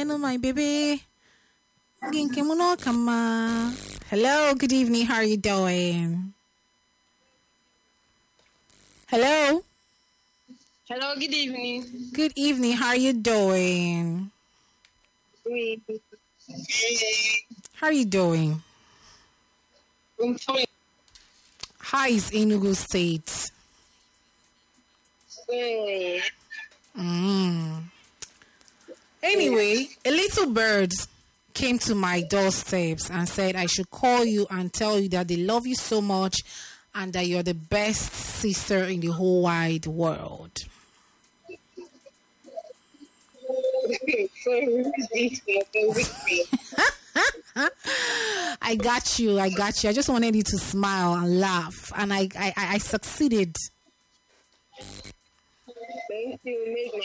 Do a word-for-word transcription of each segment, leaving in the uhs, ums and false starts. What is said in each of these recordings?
Hello, my baby. Hello, good evening. How are you doing? Hello. Hello, good evening. Good evening. How are you doing? How are you doing? I'm fine. How is Enugu State? Mm. Anyway, a little bird came to my doorsteps and said I should call you and tell you that they love you so much and that you're the best sister in the whole wide world. I got you. I got you. I just wanted you to smile and laugh, and I, I, I succeeded. Thank you.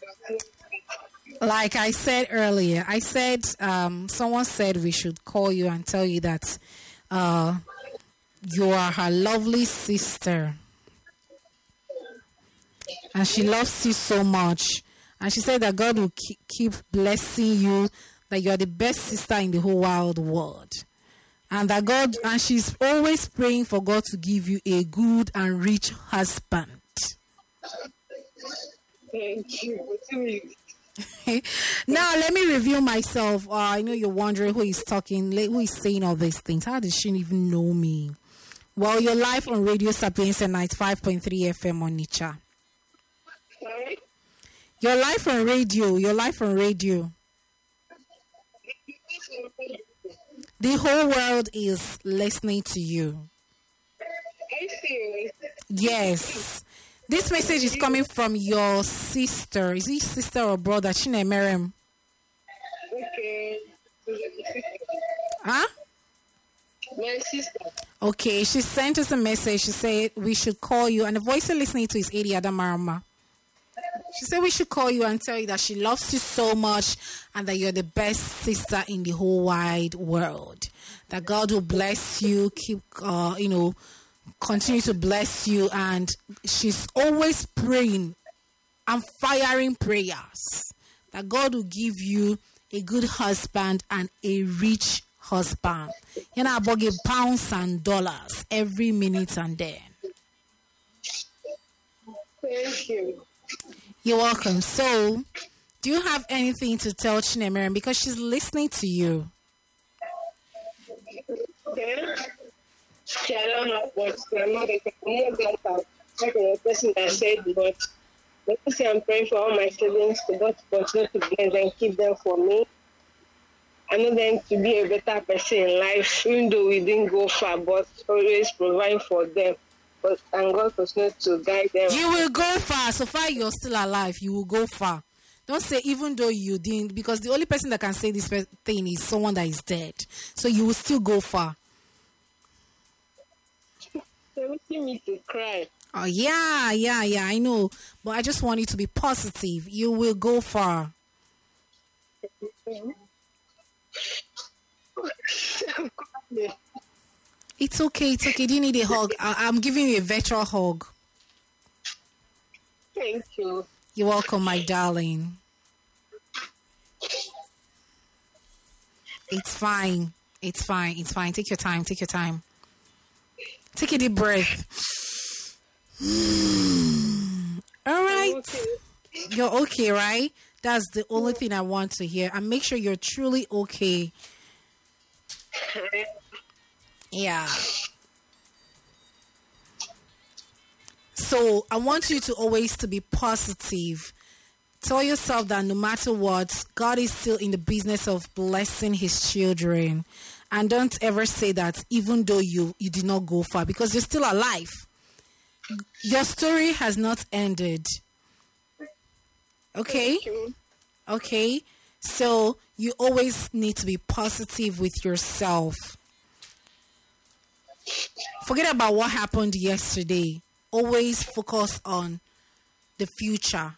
Like I said earlier, I said um, someone said we should call you and tell you that uh, you are her lovely sister, and she loves you so much. And she said that God will keep blessing you, that you are the best sister in the whole wide world. And that God, and she's always praying for God to give you a good and rich husband. Thank you. Now, let me review myself. Uh, I know you're wondering who is talking, who is saying all these things. How does she even know me? Well, you're live on Radio Sapienza ninety-five point three F M on Nicha. Sorry? You're live on radio. You're live on radio. The whole world is listening to you. I see. Yes. This message is coming from your sister. Is it sister or brother? Chinemerem. Okay. Huh? My sister. Okay, she sent us a message. She said we should call you. And the voice you're listening to is Edi Adamarama. She said we should call you and tell you that she loves you so much and that you're the best sister in the whole wide world. That God will bless you, keep, uh, you know, continue to bless you. And she's always praying and firing prayers that God will give you a good husband and a rich husband. You know, about pounds and dollars every minute and then. Thank you. You're welcome. So, do you have anything to tell Chinemerem because she's listening to you? Okay. I don't know what I'm not a person that said, but let me say I'm praying for all my siblings to God to continue to bless and keep them for me. I know them to be a better person in life, even though we didn't go far, but always provide for them. But and God continue to guide them. You will go far. So far you're still alive, you will go far. Don't say even though you didn't, because the only person that can say this thing is someone that is dead. So you will still go far. They're making me to cry. Oh yeah, yeah, yeah, I know. But I just want you to be positive. You will go far. It's okay, it's okay. Do you need a hug? I- I'm giving you a virtual hug. Thank you. You're welcome, my darling. It's fine. It's fine. It's fine. Take your time. Take your time. Take a deep breath. All right. Okay. You're okay, right? That's the only thing I want to hear. And make sure you're truly okay. Yeah. So I want you to always to be positive. Tell yourself that no matter what, God is still in the business of blessing his children. And don't ever say that even though you, you did not go far, because you're still alive. Your story has not ended. Okay? Okay? So you always need to be positive with yourself. Forget about what happened yesterday. Always focus on the future.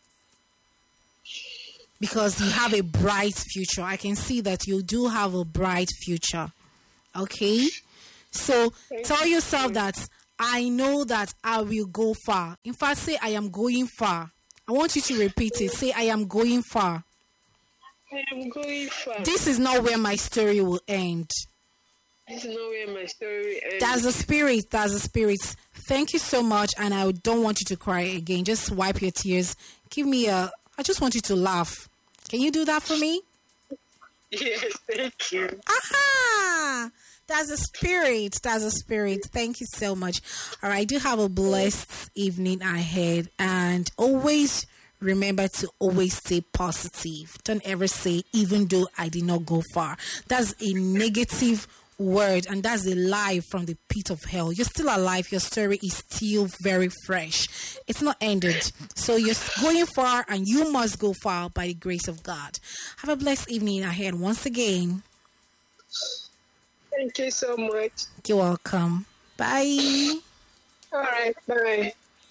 Because you have a bright future. I can see that you do have a bright future. Okay? So tell yourself that I know that I will go far. In fact, say I am going far. I want you to repeat it. Say I am going far. I am going far. This is not where my story will end. This is not where my story ends. That's the spirit. That's the spirit. Thank you so much, and I don't want you to cry again. Just wipe your tears. Give me a... I just want you to laugh. Can you do that for me? Yes, thank you. Aha! That's a spirit. That's a spirit. Thank you so much. All right, do have a blessed evening ahead, and always remember to always stay positive. Don't ever say, even though I did not go far. That's a negative word, and that's a lie from the pit of hell. You're still alive. Your story is still very fresh. It's not ended. So you're going far, and you must go far by the grace of God. Have a blessed evening ahead once again. Thank you so much. You're welcome. Bye. All right, bye.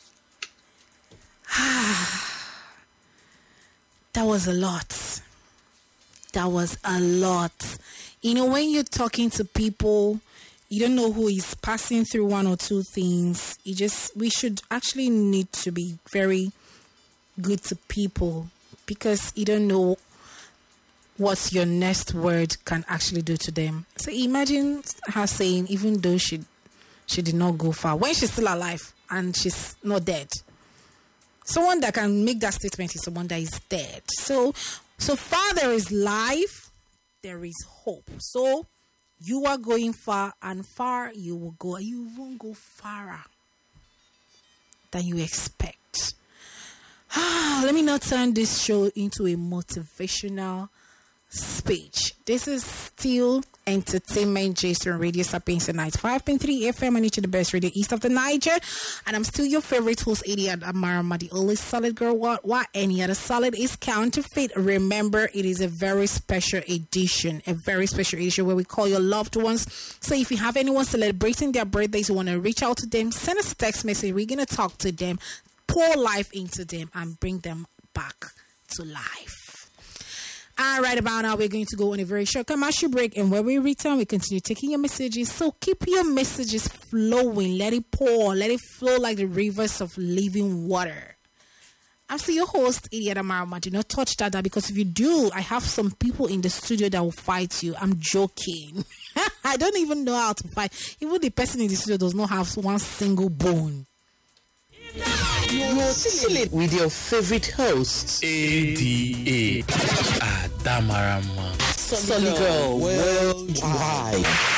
That was a lot. That was a lot. You know, when you're talking to people, you don't know who is passing through one or two things. You just, we should actually need to be very good to people, because you don't know what your next word can actually do to them. So imagine her saying, even though she she did not go far, when she's still alive and she's not dead. Someone that can make that statement is someone that is dead. So, so far there is life, there is hope. So you are going far, and far you will go. You won't go farther than you expect. Let me not turn this show into a motivational speech. This is still entertainment Jason Radio Sapiens Night five point three F M, and each of the best radio east of the Niger. And I'm still your favorite host, Eddie Amarama, the only solid girl. What, what any other solid is counterfeit. Remember, it is a very special edition, a very special edition where we call your loved ones. So if you have anyone celebrating their birthdays, you want to reach out to them, send us a text message. We're going to talk to them, pour life into them, and bring them back to life. All right, about now, we're going to go on a very short commercial break, and when we return, we continue taking your messages. So keep your messages flowing. Let it pour. Let it flow like the rivers of living water. I'm still your host, Idiot Amarama. Do not touch that, that, because if you do, I have some people in the studio that will fight you. I'm joking. I don't even know how to fight. Even the person in the studio does not have one single bone. You're chilling with your favorite hosts, A D A Adamarama. Solid Girl Worldwide.